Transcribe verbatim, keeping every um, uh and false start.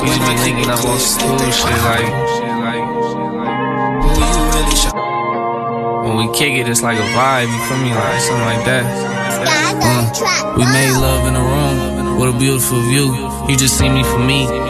We just be linking up on school shit, like, when we kick it, it's like a vibe, you feel me? Like, something like that. Uh, we made love in the room with a beautiful view. You just see me for me.